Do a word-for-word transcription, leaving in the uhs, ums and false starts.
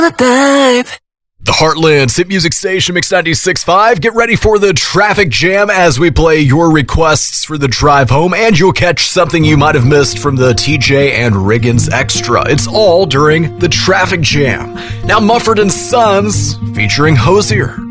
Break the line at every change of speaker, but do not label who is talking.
The Heartland Hit Music Station, Mix ninety-six point five. Get ready for the traffic jam as we play your requests for the drive home, and you'll catch something you might have missed from the T J and Riggins Extra. It's all during the traffic jam. Now, Mumford and Sons featuring Hosier.